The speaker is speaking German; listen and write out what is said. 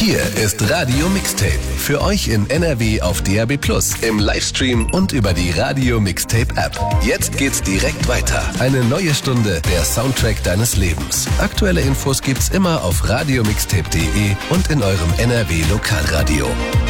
Hier ist Radio Mixtape. Für euch in NRW auf DAB+, im Livestream und über die Radio Mixtape App. Jetzt geht's direkt weiter. Eine neue Stunde, der Soundtrack deines Lebens. Aktuelle Infos gibt's immer auf radiomixtape.de und in eurem NRW Lokalradio.